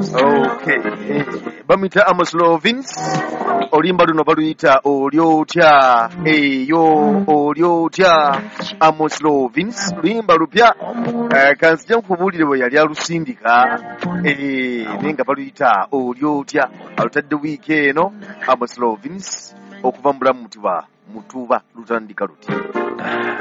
Okay. Bamita Amos Lovins. Olimba luno baluyita olyotya. Eyo olyotya Amos Lovins. Lulimba lupya. Kanzija nkubulire bwe yali alusindika. Nenga baluyita olyotya. Alutadde wiiki eno Amos Lovins okuva mu Mutuba lutandika luti.